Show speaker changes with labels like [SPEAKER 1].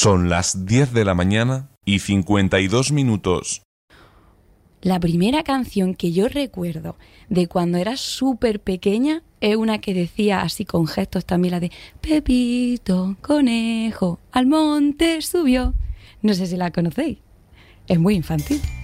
[SPEAKER 1] Son las 10 de la mañana y 52 minutos.
[SPEAKER 2] La primera canción que yo recuerdo de cuando era súper pequeña es una que decía así con gestos también, la de Pepito, conejo, al monte subió. No sé si la conocéis. Es muy infantil.